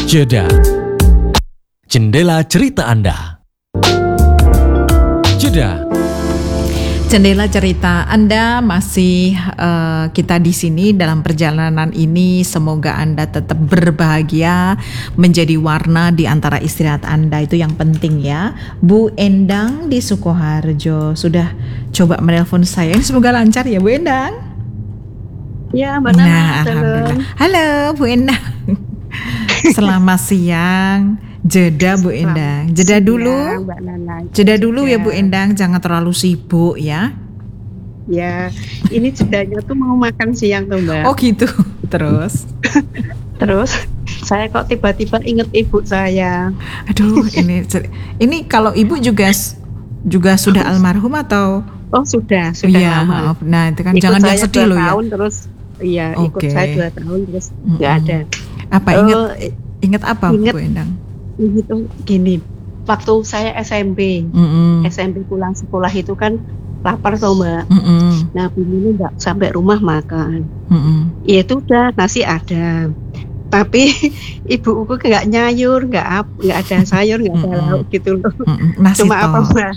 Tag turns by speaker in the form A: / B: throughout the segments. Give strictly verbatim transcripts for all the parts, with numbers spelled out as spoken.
A: Jeda. Jendela cerita Anda. Jeda.
B: Jendela cerita Anda masih uh, kita di sini dalam perjalanan ini. Semoga Anda tetap berbahagia, menjadi warna di antara istirahat Anda, itu yang penting ya. Bu Endang di Sukoharjo sudah coba menelpon saya. Semoga lancar ya Bu Endang.
C: Ya, Mbak Nana.
B: Nah, alhamdulillah. Halo Bu Endang. Selamat siang. Jeda Bu Endang. Jeda dulu.
C: Ya, Mbak Nana.
B: Jeda dulu ya Bu Endang, jangan terlalu sibuk ya.
C: Ya, ini jedanya tuh mau makan siang tuh Mbak.
B: Oh gitu. Terus?
C: Terus saya kok tiba-tiba inget ibu saya.
B: Aduh, ini ini kalau ibu juga juga sudah almarhum atau?
C: Oh sudah, sudah
B: ya,
C: lama.
B: Nah itu kan
C: ikut
B: jangan
C: saya
B: yang sedih
C: dua
B: loh ya.
C: Tahun terus, iya
B: okay.
C: ikut saya dua tahun terus nggak
B: mm-hmm.
C: ada.
B: Apa inget?
C: Uh,
B: inget apa
C: inget,
B: Bu Endang?
C: Gitu gini, waktu saya S M P,
B: mm-hmm.
C: S M P pulang sekolah itu kan lapar tuh Mbak.
B: Mm-hmm.
C: Nah ini nggak sampai rumah makan.
B: Mm-hmm.
C: Ya itu udah nasi ada. Tapi ibuku nggak nyayur, nggak ap, nggak ada sayur, nggak ada
B: mm-hmm.
C: lauk gitu loh.
B: Mm-hmm. Nasi
C: Cuma
B: toh.
C: apa Mbak?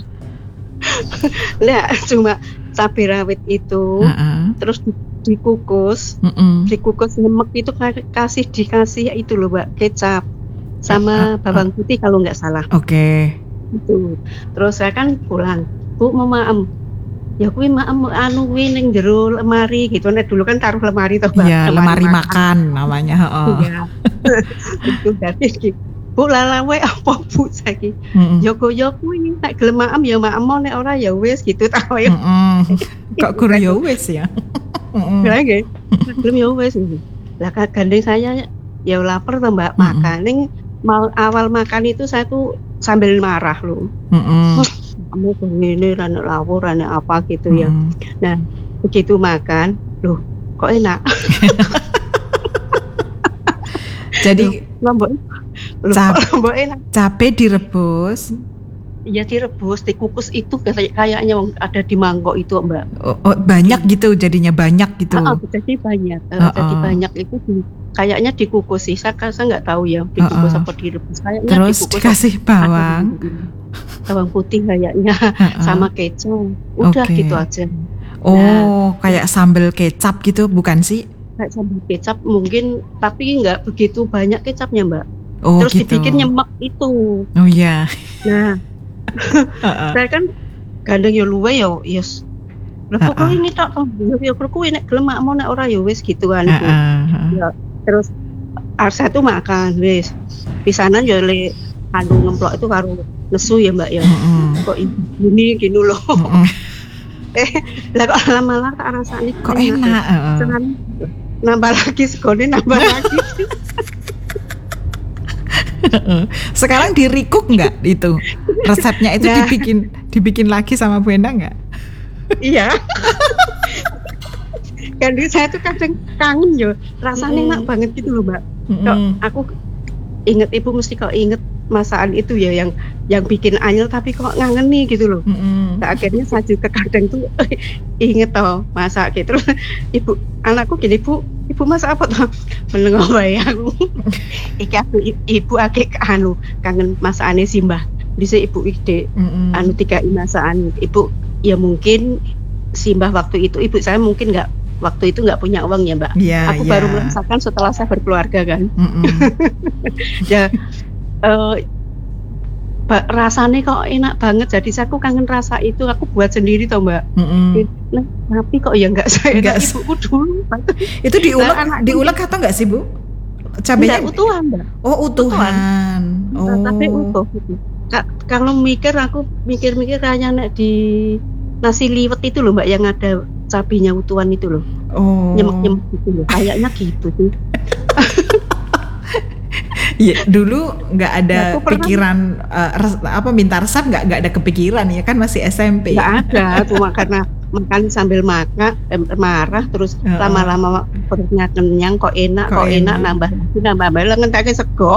C: Lah cuma cabai rawit itu,
B: uh-uh.
C: terus dikukus,
B: uh-uh.
C: dikukus nyemek itu kasih dikasih itu loh Mbak, kecap sama uh-uh. bawang putih kalau nggak salah.
B: Oke. Okay.
C: Itu. Terus saya kan pulang, Bu mau maem. Ya kuwi maem anu kuwi ning jero lemari gitu. Nek dulu kan taruh lemari toh Mbak.
B: Iya, lemari, lemari makan. makan namanya, heeh.
C: Iya. Itu dadi iki. Bu lalawe apa Bu saiki?
B: Mm-hmm.
C: Ya yo kuwi nek gelem maem ya maem nek ora ya wis gitu ta koyo.
B: Mm-hmm. Kok kur ya wis ya.
C: Heeh. Lah nggih. Gelem ya wis. Lah gandeng saya ya lapar to Mbak, makan. Ning mau awal makan itu saya tuh sambil marah loh.
B: Mm-hmm.
C: Kamu begini rane lawur rane apa gitu ya. Mm. Nah, begitu makan, loh kok enak.
B: Jadi
C: lombok lombok enak.
B: Cabe direbus.
C: Iya direbus, dikukus itu kayaknya ada di mangkok itu Mbak.
B: Oh, oh banyak gitu jadinya banyak gitu.
C: Oh, jadi banyak, uh,
B: uh-uh.
C: jadi banyak itu di, kayaknya dikukus sih. Saya saya nggak tahu ya dikukus uh-uh. apa direbus. Kayaknya
B: terus
C: dikukus
B: dikasih bawang,
C: bawang putih kayaknya uh-uh. sama kecap. Udah
B: okay.
C: gitu aja.
B: Oh,
C: nah,
B: kayak sambal kecap gitu bukan sih?
C: Kayak sambal kecap mungkin, tapi nggak begitu banyak kecapnya Mbak.
B: Oh,
C: terus
B: gitu.
C: dibikin nyemek itu.
B: Oh iya.
C: Nah. uh-uh. Saya kan gandeng yo luwe yo yes. Lah kok uh-uh. ini tak yo yo kuwi nek gelem mau nek ora yo wis gitu kan itu.
B: Uh-uh.
C: Ya, terus Arsa tuh makan wis. Pisanan yo le anu ngemplok itu karo nesu ya Mbak ya.
B: Uh-uh.
C: Kok ini gini loh. Uh-uh. eh lah kok lama-lama tak rasane
B: kok enak.
C: Heeh. Uh-uh. Nambah lagi segone nambah lagi.
B: Sekarang dirikuk nggak itu resepnya itu nah, dibikin dibikin lagi sama Bu Endang nggak?
C: Iya. Kan saya tuh kadang kangen yo rasanya enak mm. banget gitu loh Mbak. Mm-hmm. Kok aku inget ibu mesti kok inget masakan itu ya yang yang bikin anyel tapi kok ngangen nih gitu loh. Mm-hmm. Nah, akhirnya saya juga kadang tuh inget toh masak gitu. Ibu anakku gini Bu, ibu masak apa toh? Menengok bae aku. Iki aku ibu akeh anu kangen masakane Simbah. Bisa ibu ide mm-hmm. anu tiga masakan ibu ya mungkin Simbah waktu itu ibu saya mungkin nggak waktu itu nggak punya uang ya Mbak.
B: Yeah,
C: aku
B: yeah.
C: baru merasakan setelah saya berkeluarga kan.
B: Mm-hmm.
C: Ya uh, rasanya kok enak banget, jadi saya aku kangen rasa itu, aku buat sendiri toh Mbak.
B: Mm-hmm.
C: Nah, tapi kok ya nggak saya enak ibuku dulu.
B: Itu diulek nah, diulek atau nggak sih Bu? Cabenya
C: utuhan Mbak.
B: Oh utuhan.
C: utuhan.
B: Oh.
C: Nah, tapi utuh gitu. K- kalau mikir aku mikir-mikir kayaknya nek di nasi liwet itu loh Mbak yang ada cabenya utuhan itu loh.
B: Oh.
C: Nyemek-nyemek gitu loh. Kayaknya gitu sih.
B: Iya, dulu nggak ada ya, pikiran uh, res, apa minta resep nggak nggak ada kepikiran ya kan masih S M P.
C: Nggak ada, cuma karena makan sambil makan eh, marah terus uh-uh. lama-lama perutnya kenyang kok enak kok, kok enak, enak nambah lagi nambah lagi ngentake sego.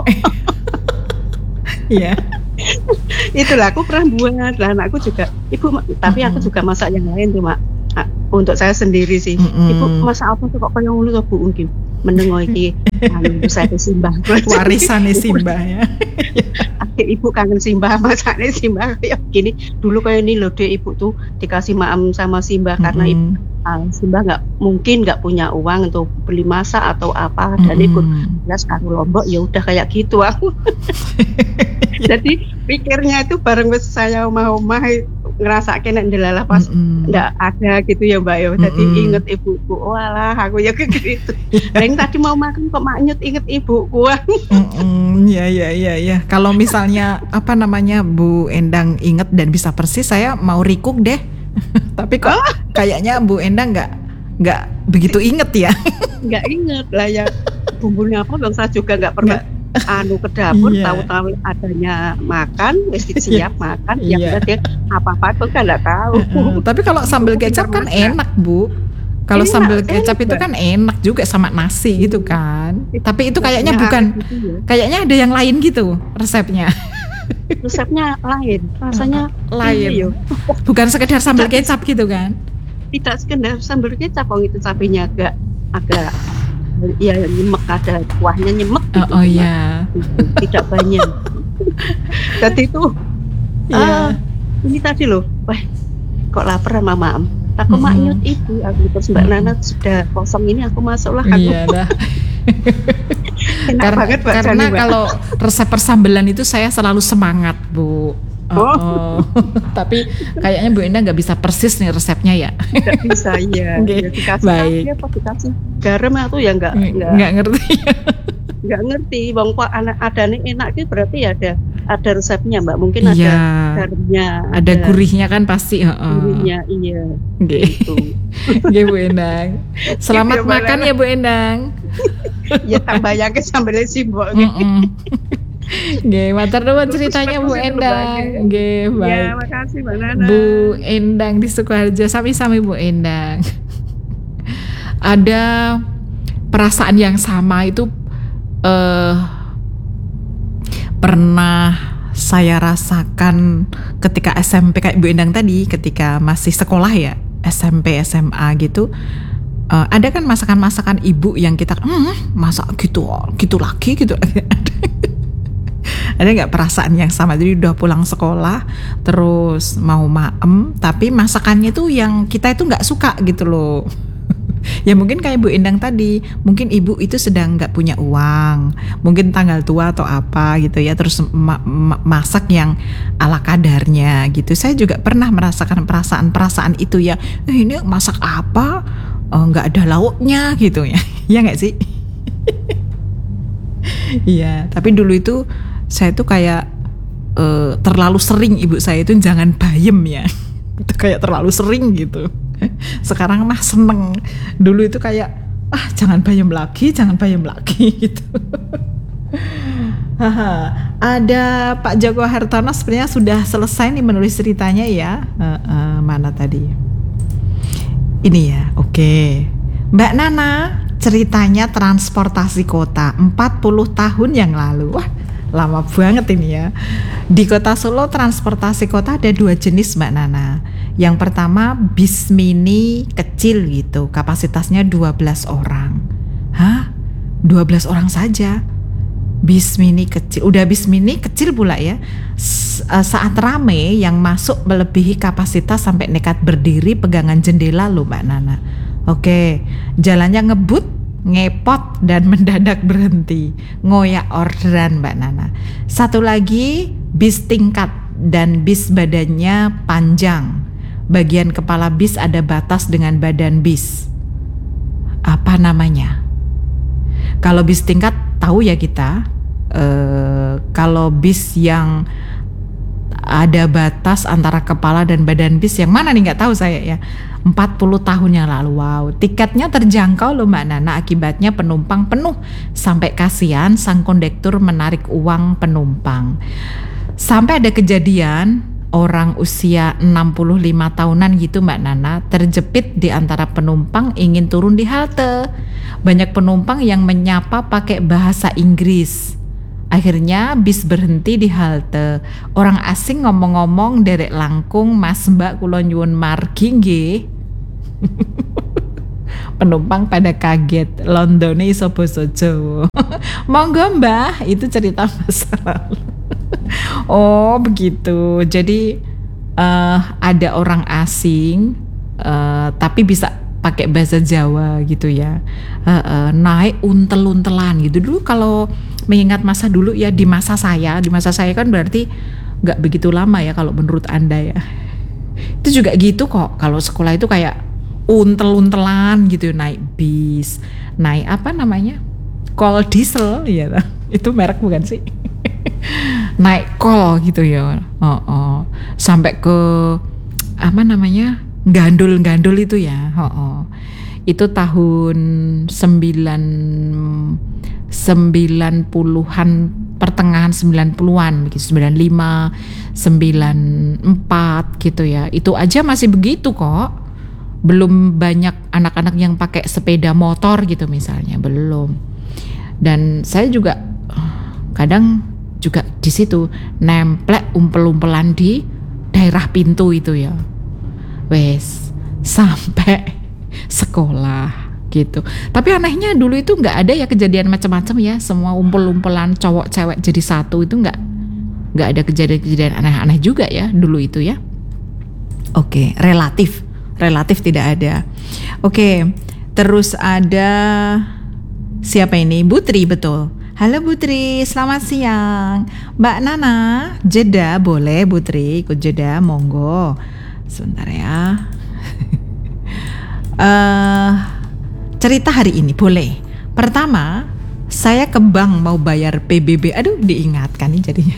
B: Iya.
C: Itulah aku pernah buat lah anakku juga ibu tapi mm-hmm. aku juga masak yang lain cuma untuk saya sendiri sih. Mm-hmm. Ibu masak apa tuh kok kayak ngono tuh Bu mungkin. menengo iki anu saya Simbah.
B: Warisane Simbah ya.
C: Akhir ibu kangen Simbah, masaknya Simbah kayak gini. Dulu kayak ini loh deh, ibu tuh dikasih maam sama Simbah mm-hmm. karena ibu, uh, Simbah nggak mungkin nggak punya uang untuk beli masak atau apa, dan mm-hmm. ikut belas karo Lombok, ya udah kayak gitu aku. Jadi pikirnya itu bareng saya omah-omah ngerasa kena ndelala pas mm-hmm. ndak ada gitu ya Mbak ya. Jadi mm-hmm. inget ibuku, walah aku ya kayak gitu. Dan tadi mau makan kok maknyut inget ibuku.
B: mm-hmm. Ya ya ya ya. Kalau misalnya apa namanya Bu Endang inget dan bisa persis, saya mau recook deh. Tapi kok oh. kayaknya Bu Endang nggak nggak begitu inget ya.
C: Nggak inget lah ya. Bumbunya apa bang, saya juga nggak pernah gak. anu ke dapur, yeah. tahu-tahu adanya makan, mesti siap makan, yang yeah. dia apa-apa tuh kan nggak tahu.
B: Uh, tapi kalau sambal kecap kan enak Bu. Kalau sambal kecap itu kan enak juga sama nasi gitu kan. Tapi itu kayaknya bukan, kayaknya ada yang lain gitu resepnya.
C: Resepnya lain, rasanya
B: lain. Bukan sekedar sambal kecap gitu kan?
C: Tidak sekedar sambal kecap, kok itu cabenya agak agak ya nyemek, ada kuahnya nyemek gitu.
B: Oh, oh iya.
C: Tidak banyak. Jadi itu yeah. uh, ini tadi loh, wah kok lapar sama Mam. Aku mm-hmm. maknyut ibu, aku terus Mbak mm-hmm. Nana sudah kosong ini, aku masuklah aku. Iya dah. Enak
B: karena,
C: banget Mbak
B: karena
C: Jani,
B: kalau resep persambelan itu saya selalu semangat Bu. Oh, oh. oh. Tapi kayaknya Bu Endang nggak bisa persis nih resepnya ya.
C: Nggak bisa ya.
B: Okay.
C: Ya dikasih
B: baik.
C: Apa, apa dikasih garam atau ya nggak
B: nggak ngerti.
C: Nggak ngerti. Bang kok anak ada nih enak itu berarti ada ada resepnya Mbak. Mungkin ada
B: iya.
C: garamnya.
B: Ada, ada gurihnya kan pasti. Uh, uh.
C: Gurihnya iya.
B: Gitu. Oke Bu Endang. Selamat makan ya Bu Endang.
C: Ya tambah yang ke sambalnya Simbok.
B: Nggih, matur nuwun ceritanya Bu Endang. Nggih, baik.
C: Ya, makasih Mbak Nana.
B: Bu Endang di Sukoharjo, sami-sami Bu Endang. Ada perasaan yang sama itu uh, pernah saya rasakan ketika S M P kayak Bu Endang tadi, ketika masih sekolah ya, S M P, S M A gitu. Uh, ada kan masakan-masakan ibu yang kita hmm, masak gitu, gitu lagi gitu. Ada nggak perasaan yang sama? Jadi udah pulang sekolah terus mau maem, tapi masakannya tuh yang kita itu nggak suka gitu loh. Ya mungkin kayak Bu Endang tadi, mungkin ibu itu sedang nggak punya uang, mungkin tanggal tua atau apa gitu ya, terus ma- ma- masak yang ala kadarnya gitu. Saya juga pernah merasakan perasaan-perasaan itu ya, eh, ini masak apa? Oh, nggak ada lauknya gitu ya, ya nggak sih? Iya, tapi dulu itu saya tuh kayak uh, terlalu sering ibu saya itu jangan bayem ya. Itu kayak terlalu sering gitu. Sekarang mah seneng. Dulu itu kayak ah jangan bayem lagi, jangan bayem lagi gitu. Ada Pak Joko Hartono sebenarnya sudah selesai nih menulis ceritanya ya. Uh, uh, mana tadi? Ini ya, oke. Okay. Mbak Nana ceritanya transportasi kota empat puluh tahun yang lalu. Wah, lama banget ini ya. Di Kota Solo transportasi kota ada dua jenis Mbak Nana. Yang pertama bis mini kecil gitu, kapasitasnya dua belas orang. Hah? dua belas orang saja? Bis mini kecil, udah bis mini kecil pula ya. Saat rame yang masuk melebihi kapasitas sampai nekat berdiri pegangan jendela loh Mbak Nana. Oke, jalannya ngebut, ngepot dan mendadak berhenti, ngoyak orderan Mbak Nana. Satu lagi bis tingkat dan bis badannya panjang. Bagian kepala bis ada batas dengan badan bis. Apa namanya? Kalau bis tingkat tahu ya kita. Uh, kalau bis yang ada batas antara kepala dan badan bis yang mana nih nggak tahu saya ya. empat puluh tahun yang lalu. Wow, tiketnya terjangkau loh Mbak Nana, akibatnya penumpang penuh sampai kasihan sang kondektur menarik uang penumpang. Sampai ada kejadian orang usia enam puluh lima tahunan gitu Mbak Nana terjepit di antara penumpang ingin turun di halte. Banyak penumpang yang menyapa pakai bahasa Inggris. Akhirnya bis berhenti di halte. Orang asing ngomong-ngomong derek langkung, Mas Mbak kula nyuwun margi nggih. Penumpang pada kaget, Londone iso basa Jawa. Monggo Mbah, itu cerita masa lalu. Oh begitu. Jadi uh, ada orang asing uh, tapi bisa pakai bahasa Jawa gitu ya. Uh, uh, naik untel-untelan gitu. Dulu kalau mengingat masa dulu ya, di masa saya, di masa saya kan berarti nggak begitu lama ya kalau menurut Anda ya. Itu juga gitu kok. Kalau sekolah itu kayak untel-untelan gitu, naik bis, naik apa namanya? Kol diesel ya. Itu merek bukan sih? Naik kol gitu ya. Oh, oh. Sampai ke apa namanya? Gandul-gandul itu ya. Oh, oh. Itu tahun sembilan sembilan puluhan, pertengahan sembilan puluhan, sembilan puluh lima, sembilan puluh empat gitu ya. Itu aja masih begitu kok. Belum banyak anak-anak yang pakai sepeda motor gitu misalnya, belum. Dan saya juga kadang juga di situ nemplek umpel-umpelan di daerah pintu itu ya. Wes sampai sekolah gitu. Tapi anehnya dulu itu nggak ada ya kejadian macam-macam ya. Semua umpel-umpelan cowok cewek jadi satu itu nggak nggak ada kejadian-kejadian aneh-aneh juga ya dulu itu ya. Oke, relatif relatif tidak ada. Oke, terus ada siapa ini? Butri, betul. Halo Butri, selamat siang. Mbak Nana, jeda boleh Butri, ikut jeda, monggo. Sebentar ya. uh, cerita hari ini boleh. Pertama, saya ke bank mau bayar P B B. Aduh, diingatkan nih jadinya.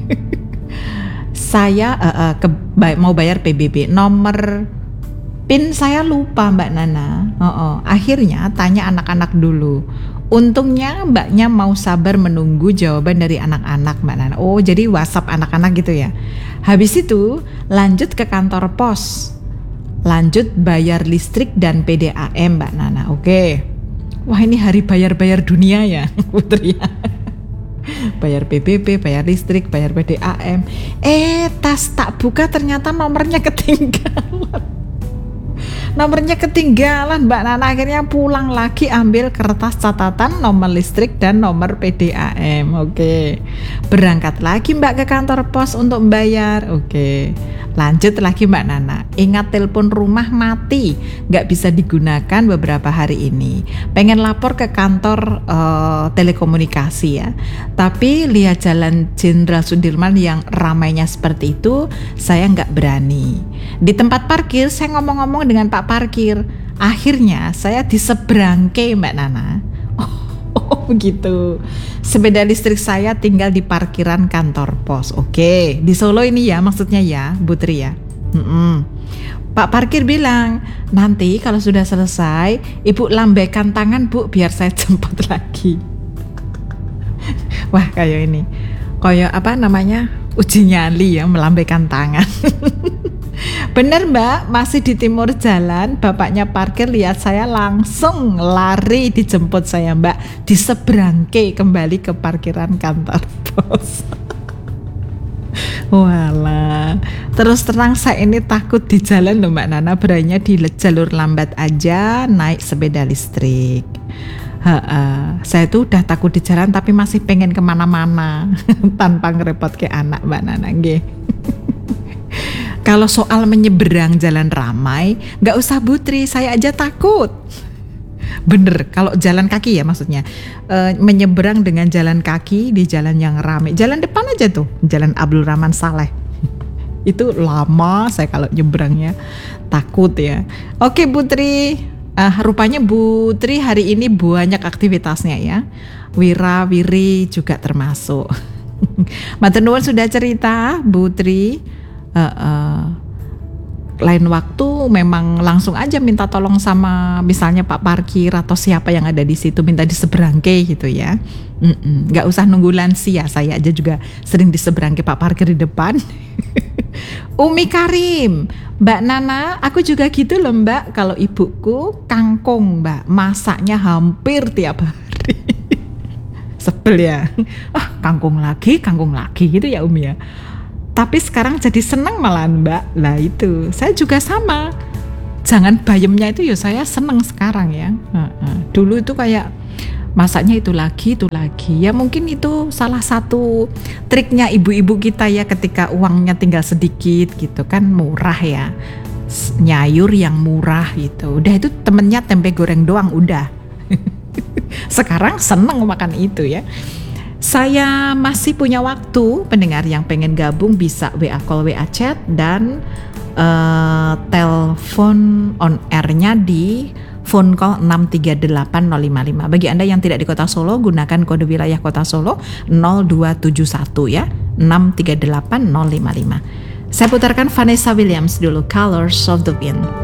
B: Saya uh, uh, ke, bay, mau bayar P B B. Nomor PIN saya lupa Mbak Nana. Oh, oh. Akhirnya tanya anak-anak dulu. Untungnya mbaknya mau sabar menunggu jawaban dari anak-anak Mbak Nana. Oh, jadi WhatsApp anak-anak gitu ya. Habis itu lanjut ke kantor pos. Lanjut bayar listrik dan P D A M Mbak Nana. Oke. Wah, ini hari bayar-bayar dunia ya Putri ya. Bayar P B B, bayar listrik, bayar P D A M. Eh, tas tak buka ternyata nomornya ketinggalan. Nomornya ketinggalan Mbak Nana, akhirnya pulang lagi ambil kertas catatan nomor listrik dan nomor P D A M. Oke, berangkat lagi Mbak ke kantor pos untuk membayar. Oke, lanjut lagi Mbak Nana. Ingat telepon rumah mati, nggak bisa digunakan beberapa hari ini. Pengen lapor ke kantor uh, telekomunikasi ya, tapi lihat Jalan Jenderal Sudirman yang ramainya seperti itu, saya nggak berani. Di tempat parkir saya ngomong-ngomong dengan Pak parkir, akhirnya saya diseberangke Mbak Nana. Oh, oh begitu. Sepeda listrik saya tinggal di parkiran kantor pos. Oke, di Solo ini ya maksudnya ya, Putri ya. Mm-mm. Pak parkir bilang, nanti kalau sudah selesai, Ibu lambaikan tangan Bu, biar saya jemput lagi. Wah, kayak ini, kayak apa namanya, uji nyali ya, melambaikan tangan. Bener Mbak, masih di timur jalan, bapaknya parkir lihat saya langsung lari dijemput saya Mbak, diseberangke kembali ke parkiran kantor pos. Walah, terus terang saya ini takut di jalan loh Mbak Nana, beraninya di jalur lambat aja naik sepeda listrik. Ha-ha. Saya tuh udah takut di jalan tapi masih pengen kemana-mana tanpa ngerepot ke anak Mbak Nana nggih. Kalau soal menyeberang jalan ramai, nggak usah Putri, saya aja takut. Bener, kalau jalan kaki ya maksudnya, e, menyeberang dengan jalan kaki di jalan yang ramai. Jalan depan aja tuh, Jalan Abdul Rahman Saleh. Itu lama saya kalau nyebrangnya, takut ya. Oke Putri, uh, rupanya Putri hari ini banyak aktivitasnya ya. Wira Wiri juga termasuk. Matur nuwun sudah cerita Putri. Uh, uh, lain waktu memang langsung aja minta tolong sama misalnya Pak parkir atau siapa yang ada di situ, minta diseberangke gitu ya. Mm-mm, nggak usah nunggu lansia, saya aja juga sering diseberangke Pak parkir di depan. Umi Karim, Mbak Nana, aku juga gitu loh Mbak. Kalau ibuku kangkung Mbak, masaknya hampir tiap hari. Sebel ya, ah kangkung lagi, kangkung lagi gitu ya Umi ya. Tapi sekarang jadi senang malahan Mbak. Lah itu, saya juga sama. jangan bayemnya itu ya saya seneng sekarang ya. Uh-uh. Dulu itu kayak masaknya itu lagi itu lagi ya, mungkin itu salah satu triknya ibu-ibu kita ya, ketika uangnya tinggal sedikit gitu kan, murah ya, nyayur yang murah gitu, udah itu temennya tempe goreng doang udah. Sekarang seneng makan itu ya. Saya masih punya waktu, pendengar yang pengen gabung bisa W A call, W A chat, dan uh, telepon on air-nya di phone call enam tiga delapan nol lima lima. Bagi Anda yang tidak di Kota Solo, gunakan kode wilayah Kota Solo nol dua tujuh satu ya, enam tiga delapan nol lima lima. Saya putarkan Vanessa Williams dulu, Colors of the Wind.